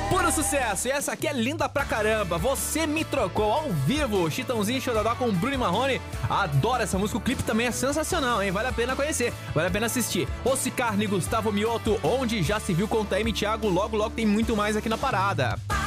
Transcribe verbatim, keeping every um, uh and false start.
Puro sucesso, e essa aqui é linda pra caramba. Você Me Trocou, ao vivo, Chitãozinho e Xodó com Bruno e Marrone. Adoro essa música, o clipe também é sensacional, hein? Vale a pena conhecer, vale a pena assistir. Ossi Carne e Gustavo Mioto, Onde Já Se Viu com T M Thiago. Logo, logo tem muito mais aqui na parada.